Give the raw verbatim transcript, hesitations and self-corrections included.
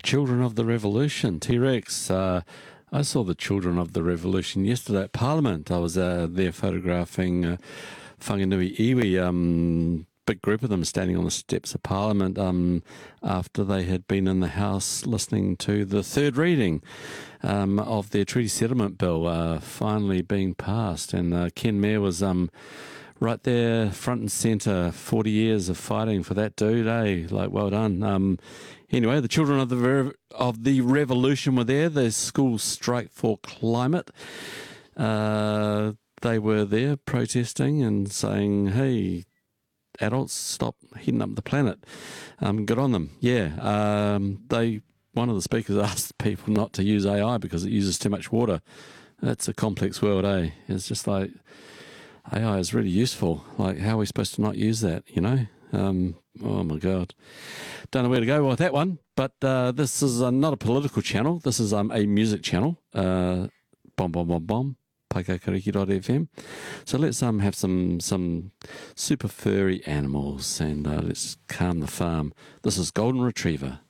Children of the Revolution, T-Rex. Uh, I saw the Children of the Revolution yesterday at Parliament. I was uh, there photographing uh, Whanganui Iwi, um, big group of them standing on the steps of Parliament um, after they had been in the House listening to the third reading um, of their Treaty Settlement Bill uh, finally being passed. And uh, Ken Mair was um, right there, front and centre, forty years of fighting for that dude, eh? Like, well done. Um, anyway, the Children of the Re- of the Revolution were there, the School Strike for Climate. Uh, they were there protesting and saying, hey, adults, stop heating up the planet. Um, good on them. Yeah. Um, they one of the speakers asked people not to use A I because it uses too much water. That's a complex world, eh? It's just like A I is really useful. Like, how are we supposed to not use that, you know? Um, oh, my God. Don't know where to go with that one. But uh, this is uh, not a political channel. This is um, a music channel. Uh, bom, bom, bom, bom. paikakariki dot f m. So let's um have some some super furry animals and uh, let's calm the farm. This is Golden Retriever.